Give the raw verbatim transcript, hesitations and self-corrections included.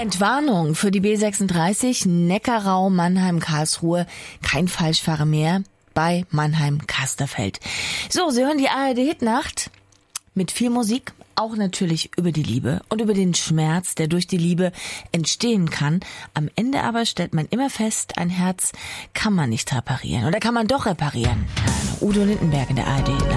Entwarnung für die B sechsunddreißig, Neckarau, Mannheim, Karlsruhe. Kein Falschfahrer mehr bei Mannheim-Kasterfeld. So, Sie hören die A R D-Hitnacht mit viel Musik, auch natürlich über die Liebe und über den Schmerz, der durch die Liebe entstehen kann. Am Ende aber stellt man immer fest, ein Herz kann man nicht reparieren. Oder kann man doch reparieren? Udo Lindenberg in der A R D-Hitnacht.